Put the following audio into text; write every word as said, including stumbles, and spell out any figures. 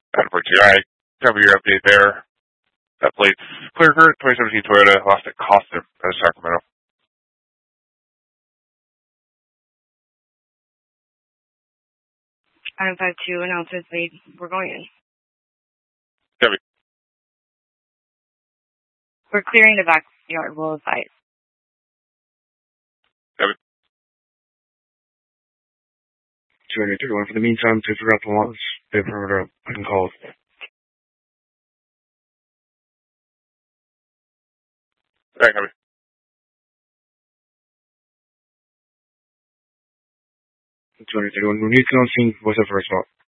Unfortunately, I cover your update there. That plate's clear for twenty seventeen Toyota, lost at Costa out of Sacramento. Item five two, announcements made. We're going in. Copy. We're clearing the backyard, we'll advise. Copy. two thirty-one. For the meantime, to figure out the launch, they perimeter up. I can call it. Alright, copy. two thirty-one. We need to know scene. What's that first spot?